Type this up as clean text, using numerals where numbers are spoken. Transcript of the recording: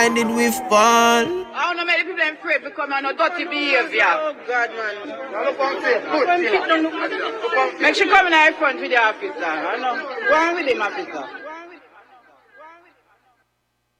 Ending with Paul. I don't know many people afraid because I know dirty behavior. Oh God, man. Make sure come in the front with the officer. I know. Go on with him, officer.